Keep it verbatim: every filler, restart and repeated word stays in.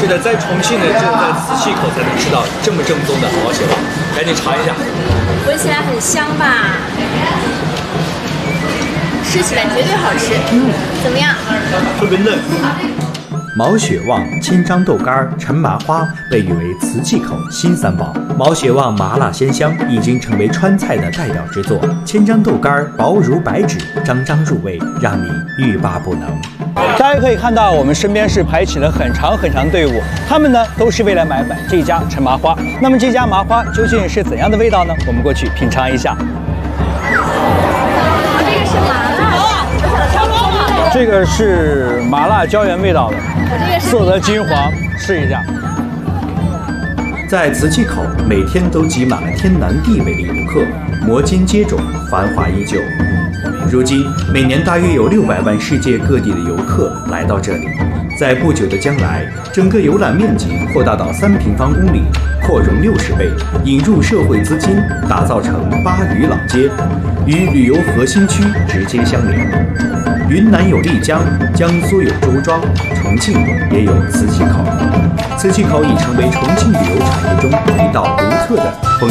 是的，在重庆呢，只有在磁器口才能吃到这么正宗的毛血旺，赶紧尝一下。 闻起来很香吧？吃起来绝对好吃。嗯，怎么样？ 特别嫩。 毛血旺、千张豆干、陈麻花被誉为瓷器口新三宝。毛血旺麻辣鲜香，已经成为川菜的代表之作。千张豆干薄如白纸，张张入味，让你欲罢不能。 大家可以看到，我们身边是排起了很长很长队伍，他们呢都是为了买买这家陈麻花。那么这家麻花究竟是怎样的味道呢？我们过去品尝一下。 这个是麻辣， 这个是麻辣椒盐味道的，色泽金黄，试一下。 在瓷器口，每天都挤满了天南地北的游客，摩肩接踵，繁华依旧。如今，每年大约有六百万世界各地的游客来到这里。在不久的将来，整个游览面积扩大到三平方公里，扩容六十倍，引入社会资金，打造成巴渝老街，与旅游核心区直接相连。云南有丽江，江苏有周庄，重庆也有磁器口。磁器口已成为重庆旅游产业中一道独特的风